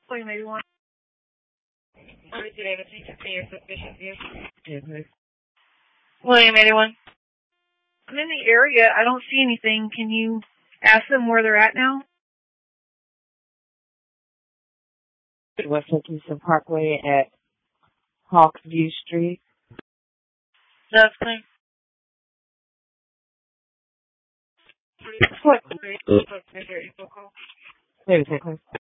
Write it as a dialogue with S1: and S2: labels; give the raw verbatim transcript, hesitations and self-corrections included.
S1: William eighty-one. William eighty-one. I'm in the area. I don't see anything. Can you ask them where they're at now?
S2: West Houston Parkway at Hawksview Street.
S1: That's clean.
S2: What? Maybe second.